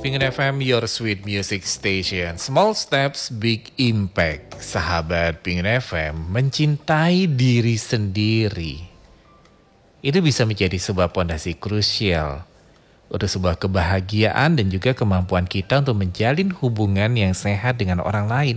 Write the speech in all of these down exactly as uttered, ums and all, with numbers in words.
Pingin F M, your sweet music station. Small steps, big impact. Sahabat Pingin F M, mencintai diri sendiri. Itu bisa menjadi sebuah pondasi krusial untuk sebuah kebahagiaan dan juga kemampuan kita untuk menjalin hubungan yang sehat dengan orang lain.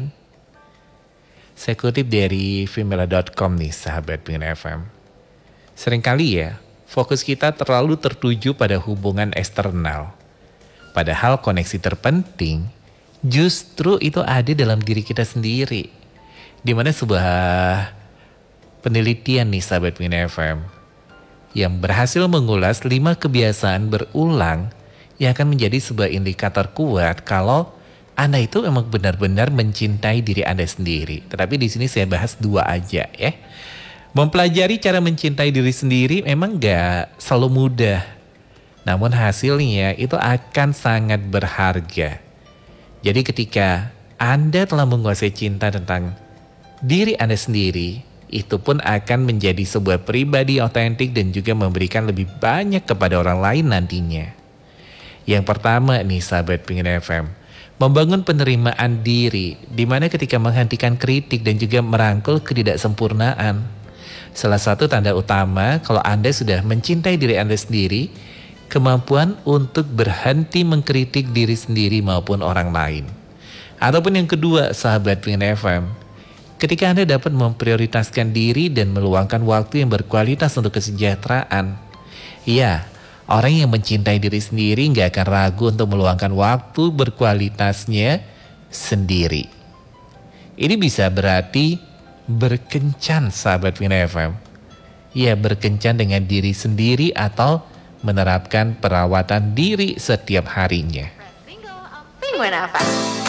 Saya kutip dari femela dot com nih, sahabat Pingin F M. Seringkali ya, fokus kita terlalu tertuju pada hubungan eksternal. Padahal koneksi terpenting justru itu ada dalam diri kita sendiri. Di mana sebuah penelitian nih sahabat Pingin F M yang berhasil mengulas lima kebiasaan berulang yang akan menjadi sebuah indikator kuat kalau Anda itu memang benar-benar mencintai diri Anda sendiri. Tetapi di sini saya bahas dua aja ya. Mempelajari cara mencintai diri sendiri memang gak selalu mudah. Namun hasilnya itu akan sangat berharga. Jadi ketika Anda telah menguasai cinta tentang diri Anda sendiri, itu pun akan menjadi sebuah pribadi otentik dan juga memberikan lebih banyak kepada orang lain nantinya. Yang pertama nih sahabat Pingin F M, membangun penerimaan diri, di mana ketika menghentikan kritik dan juga merangkul ketidaksempurnaan. Salah satu tanda utama kalau Anda sudah mencintai diri Anda sendiri, kemampuan untuk berhenti mengkritik diri sendiri maupun orang lain. Ataupun yang kedua, sahabat Pingin F M, ketika Anda dapat memprioritaskan diri dan meluangkan waktu yang berkualitas untuk kesejahteraan. Iya, orang yang mencintai diri sendiri gak akan ragu untuk meluangkan waktu berkualitasnya sendiri. Ini bisa berarti berkencan, sahabat Pingin F M. Ya, berkencan dengan diri sendiri atau menerapkan perawatan diri setiap harinya. Penguin F M.